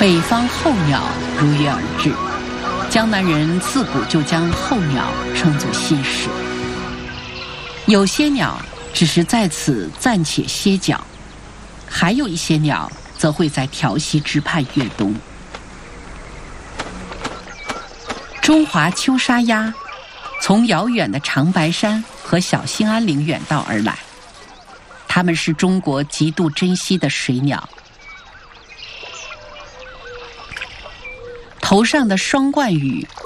北方候鸟如约而至，江南人自古就将候鸟称作仙使。有些鸟只是在此暂且歇脚，还有一些鸟则会在条溪之畔越冬。中华秋沙鸭从遥远的长白山和小兴安岭远道而来，它们是中国极度珍惜的水鸟。头上的双冠羽